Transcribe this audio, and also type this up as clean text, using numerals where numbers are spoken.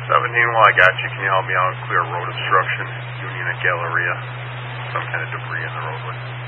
17, well, I got you. Can you help me out? Clear road obstruction, Union at Galleria. Some kind of debris in the roadway.